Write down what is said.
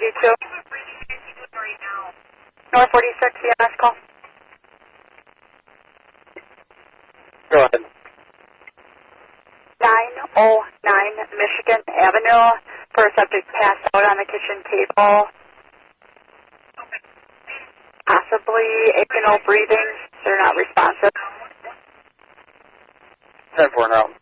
222. North 46, EMS call. Go ahead. 909 Michigan Avenue for a subject passed out on the kitchen table. Possibly apneic breathing. They're not responsive. 10-4 now.